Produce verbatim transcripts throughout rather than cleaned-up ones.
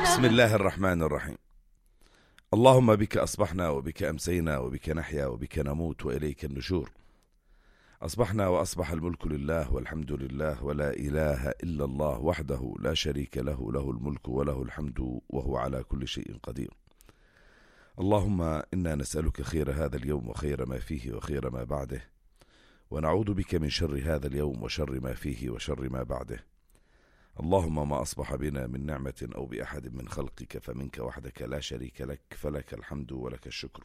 بسم الله الرحمن الرحيم. اللهم بك أصبحنا وبك أمسينا وبك نحيا وبك نموت وإليك النشور. أصبحنا وأصبح الملك لله والحمد لله ولا إله إلا الله وحده لا شريك له، له الملك وله الحمد وهو على كل شيء قدير. اللهم إنا نسألك خير هذا اليوم وخير ما فيه وخير ما بعده، ونعوذ بك من شر هذا اليوم وشر ما فيه وشر ما بعده. اللهم ما أصبح بنا من نعمة أو بأحد من خلقك فمنك وحدك لا شريك لك، فلك الحمد ولك الشكر.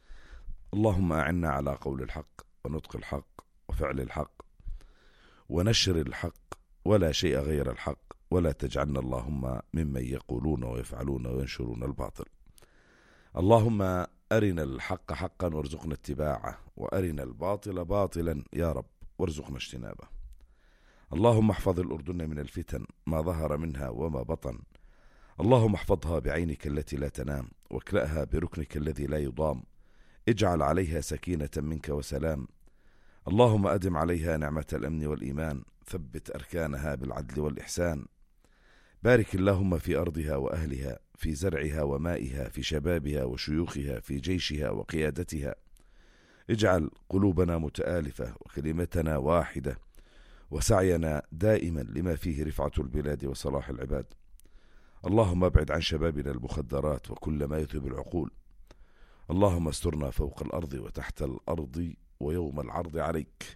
اللهم أعنا على قول الحق ونطق الحق وفعل الحق ونشر الحق ولا شيء غير الحق، ولا تجعلنا اللهم ممن يقولون ويفعلون وينشرون الباطل. اللهم أرنا الحق حقا وارزقنا اتباعه، وأرنا الباطل باطلا يا رب وارزقنا اجتنابه. اللهم احفظ الأردن من الفتن ما ظهر منها وما بطن. اللهم احفظها بعينك التي لا تنام، واكلأها بركنك الذي لا يضام. اجعل عليها سكينة منك وسلام. اللهم أدم عليها نعمة الأمن والإيمان، ثبت أركانها بالعدل والإحسان. بارك اللهم في أرضها وأهلها، في زرعها ومائها، في شبابها وشيوخها، في جيشها وقيادتها. اجعل قلوبنا متآلفة وكلمتنا واحدة، وسعينا دائما لما فيه رفعة البلاد وصلاح العباد. اللهم ابعد عن شبابنا المخدرات وكل ما يذهب العقول. اللهم استرنا فوق الأرض وتحت الأرض ويوم العرض عليك.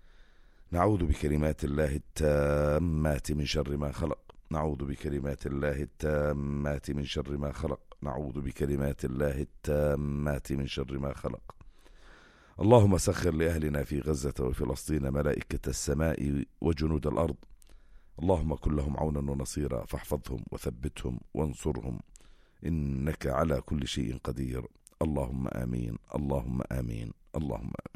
نعوذ بكلمات الله التامات من شر ما خلق. نعوذ بكلمات الله التامات من شر ما خلق. نعوذ بكلمات الله التامات من شر ما خلق. اللهم سخر لأهلنا في غزة وفلسطين ملائكة السماء وجنود الأرض. اللهم كن لهم عونا ونصيرا، فاحفظهم وثبتهم وانصرهم، إنك على كل شيء قدير. اللهم آمين، اللهم آمين، اللهم آمين.